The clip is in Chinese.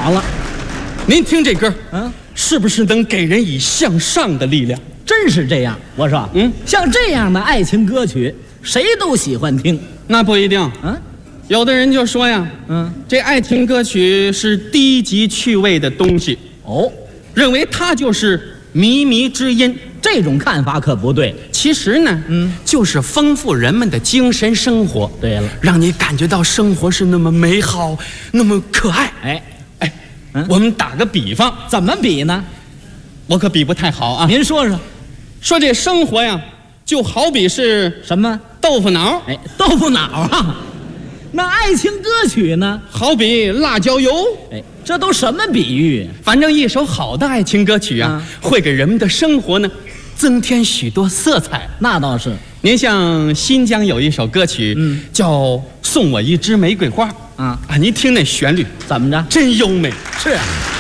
好了， 您听这歌， 嗯， 是不是能给人以向上的力量？ 真是这样。我说，像这样的爱情歌曲，谁都喜欢听。 那不一定，有的人就说呀，这爱情歌曲是低级趣味的东西，认为它就是靡靡之音。 这种看法可不对。 其实呢，就是丰富人们的精神生活。 对了， 让你感觉到生活是那么美好，那么可爱。我们打个比方， 怎么比呢？ 我可比不太好啊。 您说说。 说这生活呀，就好比是什么豆腐脑？ 豆腐脑啊。那爱情歌曲呢？ 好比辣椒油。 这都什么比喻？ 反正一首好的爱情歌曲啊，会给人们的生活呢增添许多色彩。 那倒是。 您像新疆有一首歌曲，叫《送我一枝玫瑰花》您听那旋律怎么着？ 真优美。 是啊。